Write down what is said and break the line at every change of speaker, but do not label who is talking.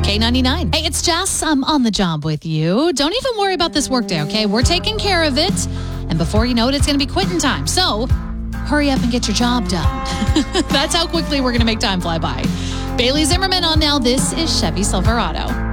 K99. Hey, it's Jess. I'm on the job with you. Don't even worry about this workday, okay? We're taking care of it. And before you know it, it's going to be quitting time. So hurry up and get your job done. That's how quickly we're going to make time fly by. Bailey Zimmerman on now. This is Chevy Silverado.